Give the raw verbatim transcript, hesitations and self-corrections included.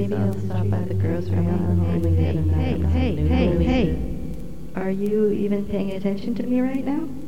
maybe I'll stop by the grocery aisle and get another Hey, hey, new hey, releases. hey. Are you even paying attention to me right now?